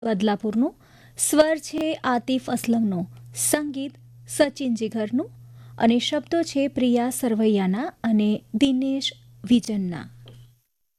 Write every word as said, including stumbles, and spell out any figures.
બદલાપુરનું, સ્વર છે આતિફ અસલમનો, સંગીત સચિન જીગરનું અને શબ્દો છે પ્રિયા સરવૈયાના અને દિનેશ વિજનના.